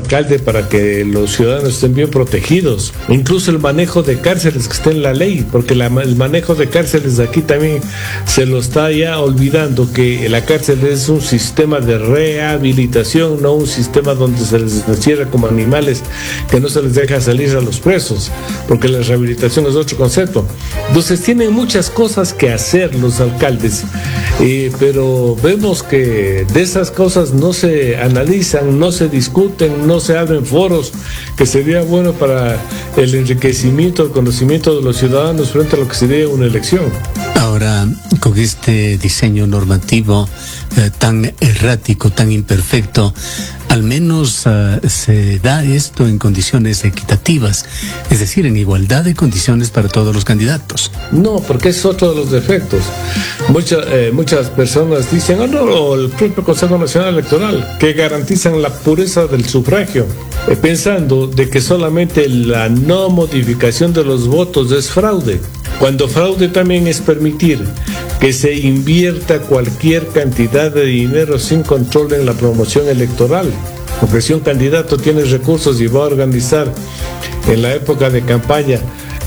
alcalde para que los ciudadanos estén bien protegidos. Incluso el manejo de cárceles que esté en la ley, porque el manejo de cárceles aquí también se lo está ya olvidando, que la cárcel es un sistema de rehabilitación, no un sistema donde se les encierra como animales, que no se les deja salir a los presos, porque la rehabilitación es otro concepto. Entonces tienen muchas cosas que hacer los alcaldes, pero vemos que de esas cosas no se analizan, no se discuten, no se abren foros, que sería bueno para el enriquecimiento, el conocimiento de los ciudadanos frente a lo que sería una elección. Ahora, con este diseño normativo tan errático, tan imperfecto, al menos se da esto en condiciones equitativas, es decir, en igualdad de condiciones para todos los candidatos. No, porque es otro de los defectos. Muchas personas dicen, no, el propio Consejo Nacional Electoral, que garantizan la pureza del sufragio, pensando de que solamente la no modificación de los votos es fraude, cuando fraude también es permitir que se invierta cualquier cantidad de dinero sin control en la promoción electoral. Porque si un candidato tiene recursos y va a organizar en la época de campaña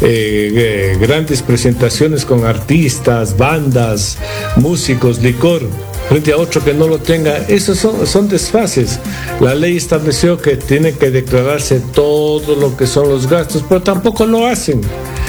grandes presentaciones con artistas, bandas, músicos, licor, frente a otro que no lo tenga, esos son desfases. La ley estableció que tiene que declararse todo lo que son los gastos, pero tampoco lo hacen.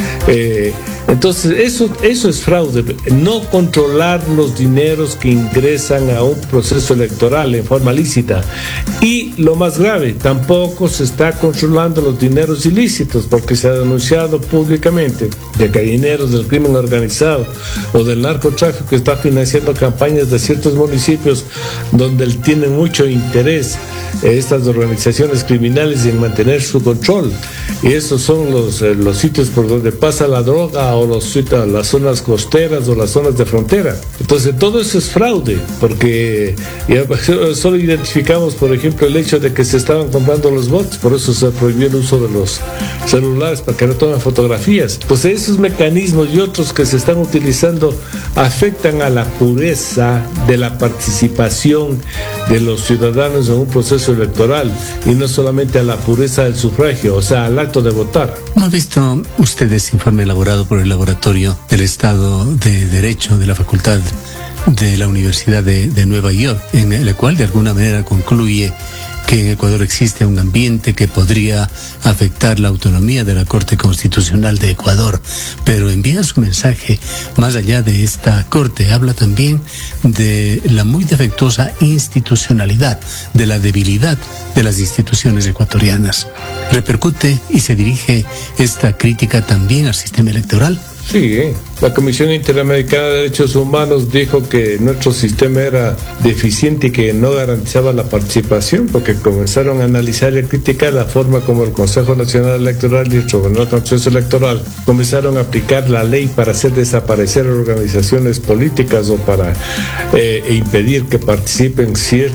Entonces eso es fraude, no controlar los dineros que ingresan a un proceso electoral en forma lícita. Y lo más grave, tampoco se está controlando los dineros ilícitos, porque se ha denunciado públicamente de que hay dineros del crimen organizado o del narcotráfico que está financiando campañas de ciertos municipios donde tienen mucho interés estas organizaciones criminales en mantener su control. Y esos son los sitios por donde pasa la droga, o las zonas costeras o las zonas de frontera. Entonces todo eso es fraude, porque solo identificamos, por ejemplo, el hecho de que se estaban comprando los bots, por eso se prohibió el uso de los celulares para que no tomen fotografías. Pues esos mecanismos y otros que se están utilizando afectan a la pureza de la participación de los ciudadanos en un proceso electoral, y no solamente a la pureza del sufragio, o sea, al acto de votar. ¿Cómo ha visto usted ese informe elaborado por el Laboratorio del Estado de Derecho de la Facultad de la Universidad de Nueva York, en el cual de alguna manera concluye que en Ecuador existe un ambiente que podría afectar la autonomía de la Corte Constitucional de Ecuador, pero envía su mensaje más allá de esta Corte? Habla también de la muy defectuosa institucionalidad, de la debilidad de las instituciones ecuatorianas. ¿Repercute y se dirige esta crítica también al sistema electoral? Sí, la Comisión Interamericana de Derechos Humanos dijo que nuestro sistema era deficiente y que no garantizaba la participación, porque comenzaron a analizar y a criticar la forma como el Consejo Nacional Electoral y el Tribunal Contencioso Electoral comenzaron a aplicar la ley para hacer desaparecer organizaciones políticas o para impedir que participen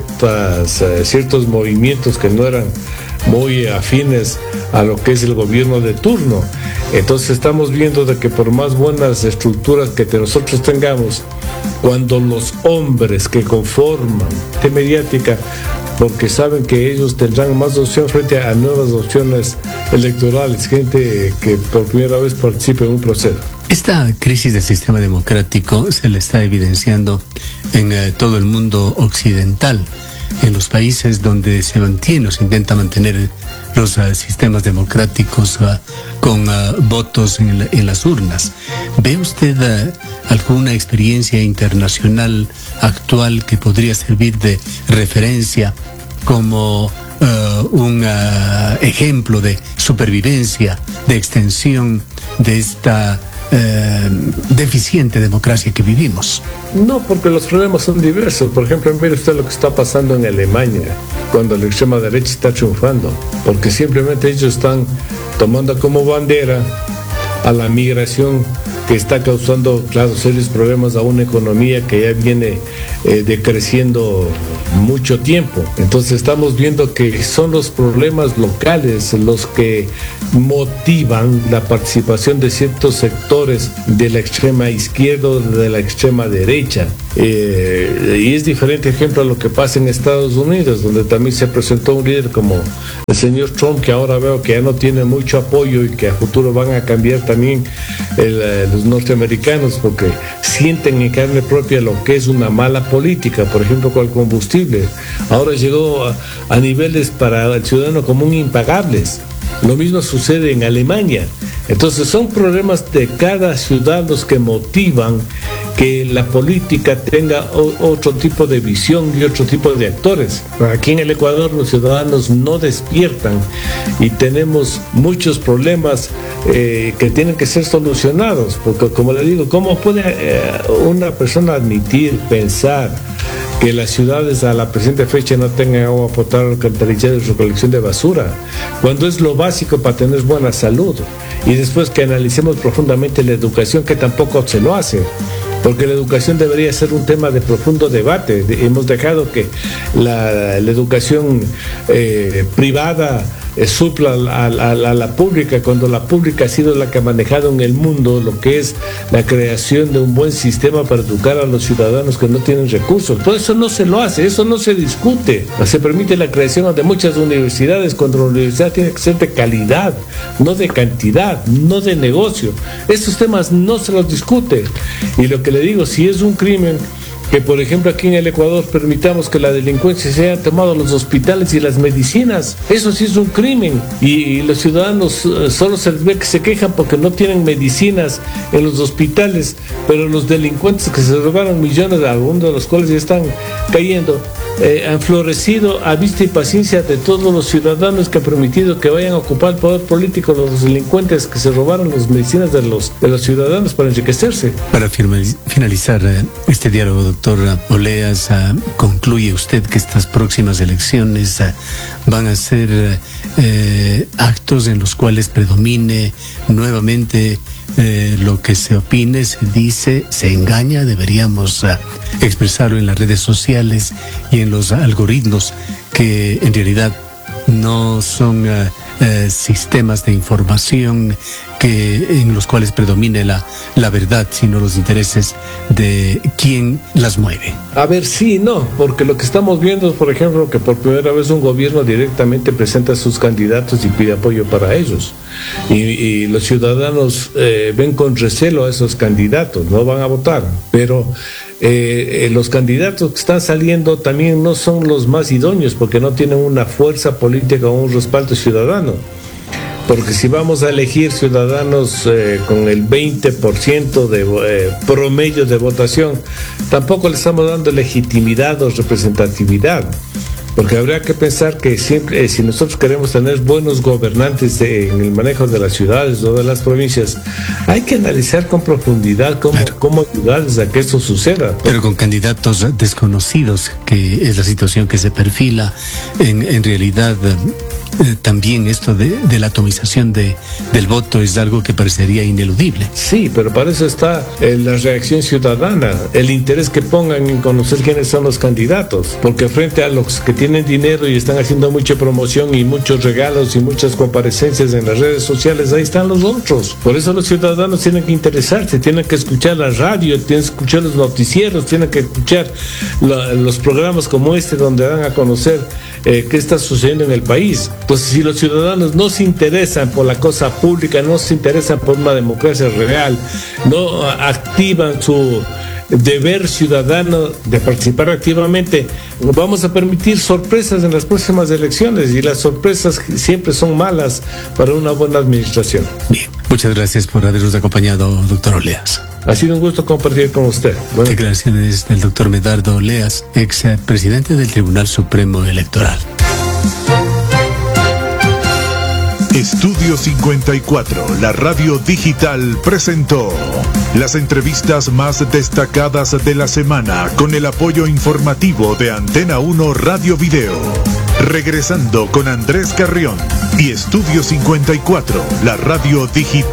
ciertos movimientos que no eran muy afines a lo que es el gobierno de turno. Entonces estamos viendo de que por más buenas estructuras que nosotros tengamos, cuando los hombres que conforman la mediática, porque saben que ellos tendrán más opción frente a nuevas opciones electorales, gente que por primera vez participe en un proceso. Esta crisis del sistema democrático se le está evidenciando en todo el mundo occidental, en los países donde se mantiene o se intenta mantener los sistemas democráticos con votos en las urnas. ¿Ve usted alguna experiencia internacional actual que podría servir de referencia como un ejemplo de supervivencia, de extensión de esta deficiente democracia que vivimos? No, porque los problemas son diversos. Por ejemplo, mire usted lo que está pasando en Alemania, cuando la extrema derecha está triunfando, porque simplemente ellos están tomando como bandera a la migración, que está causando, claro, serios problemas a una economía que ya viene decreciendo mucho tiempo. Entonces estamos viendo que son los problemas locales los que motivan la participación de ciertos sectores de la extrema izquierda o de la extrema derecha. Y es diferente ejemplo a lo que pasa en Estados Unidos, donde también se presentó un líder como el señor Trump, que ahora veo que ya no tiene mucho apoyo y que a futuro van a cambiar también los norteamericanos, porque sienten en carne propia lo que es una mala política, por ejemplo con el combustible. Ahora llegó a niveles para el ciudadano común impagables. Lo mismo sucede en Alemania. Entonces son problemas de cada ciudad los que motivan que la política tenga otro tipo de visión y otro tipo de actores. Aquí en el Ecuador los ciudadanos no despiertan y tenemos muchos problemas que tienen que ser solucionados, porque como le digo, ¿cómo puede una persona admitir, pensar que las ciudades a la presente fecha no tengan agua potable, alcantarillado y recolección de basura, cuando es lo básico para tener buena salud? Y después que analicemos profundamente la educación, que tampoco se lo hace, porque la educación debería ser un tema de profundo debate. Hemos dejado que la educación privada supla a la pública, cuando la pública ha sido la que ha manejado en el mundo lo que es la creación de un buen sistema para educar a los ciudadanos que no tienen recursos. Todo eso no se lo hace, eso no se discute. Se permite la creación de muchas universidades cuando la universidad tiene que ser de calidad, no de cantidad, no de negocio. Estos temas no se los discute. Y lo que le digo, si es un crimen que, por ejemplo, aquí en el Ecuador permitamos que la delincuencia se haya tomado los hospitales y las medicinas, eso sí es un crimen. Y los ciudadanos solo se les ve que se quejan porque no tienen medicinas en los hospitales, pero los delincuentes que se robaron millones, algunos de los cuales ya están cayendo, han florecido a vista y paciencia de todos los ciudadanos que han permitido que vayan a ocupar el poder político los delincuentes que se robaron las medicinas de los ciudadanos para enriquecerse. Para finalizar este diálogo, doctor Oleas, concluye usted que estas próximas elecciones van a ser actos en los cuales predomine nuevamente lo que se opine, se dice, se engaña. Deberíamos expresarlo en las redes sociales y en los algoritmos, que en realidad no son sistemas de información en los cuales predomine la verdad, sino los intereses de quien las mueve. A ver, sí, no, porque lo que estamos viendo es, por ejemplo, que por primera vez un gobierno directamente presenta a sus candidatos y pide apoyo para ellos. Y los ciudadanos ven con recelo a esos candidatos, no van a votar, pero los candidatos que están saliendo también no son los más idóneos, porque no tienen una fuerza política o un respaldo ciudadano. Porque si vamos a elegir ciudadanos con el 20% de promedio de votación, tampoco le estamos dando legitimidad o representatividad. Porque habría que pensar que siempre, si nosotros queremos tener buenos gobernantes en el manejo de las ciudades o de las provincias, hay que analizar con profundidad cómo ayudarles a que eso suceda. Pero con candidatos desconocidos, que es la situación que se perfila, en realidad también esto de la atomización del voto es algo que parecería ineludible. Sí, pero para eso está la reacción ciudadana, el interés que pongan en conocer quiénes son los candidatos, porque frente a los que tienen dinero y están haciendo mucha promoción y muchos regalos y muchas comparecencias en las redes sociales, ahí están los otros. Por eso los ciudadanos tienen que interesarse, tienen que escuchar la radio, tienen que escuchar los noticieros, tienen que escuchar los programas como este, donde dan a conocer qué está sucediendo en el país. Entonces, si los ciudadanos no se interesan por la cosa pública, no se interesan por una democracia real, no activan su deber ciudadano de participar activamente, vamos a permitir sorpresas en las próximas elecciones, y las sorpresas siempre son malas para una buena administración. Bien, muchas gracias por habernos acompañado, doctor Oleas. Ha sido un gusto compartir con usted. Bueno. Declaraciones del doctor Medardo Oleas, ex presidente del Tribunal Supremo Electoral. Estudio 54, la radio digital, presentó las entrevistas más destacadas de la semana con el apoyo informativo de Antena 1 Radio Video. Regresando con Andrés Carrión y Estudio 54, la radio digital.